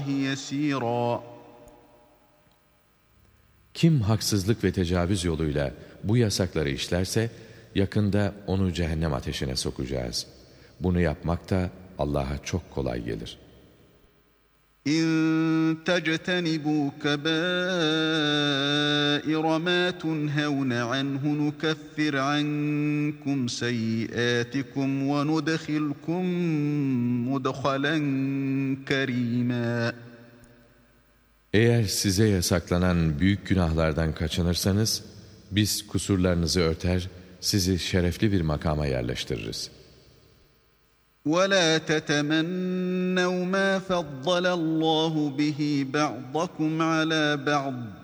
يَسِيرًا. Kim haksızlık ve tecavüz yoluyla bu yasakları işlerse, yakında onu cehennem ateşine sokacağız. Bunu yapmak da Allah'a çok kolay gelir. İn tectenibu kebaira ma tunhevne anhu nukeffir ankum seyyiatikum ve nudkhilkum mudkhalen kerîmâ. Eğer size yasaklanan büyük günahlardan kaçınırsanız, biz kusurlarınızı örter, sizi şerefli bir makama yerleştiririz. وَلَا تَتَمَنَّوْا مَا فَضَّلَ اللّٰهُ بِهِ بَعْضَكُمْ عَلَى بَعْضٍ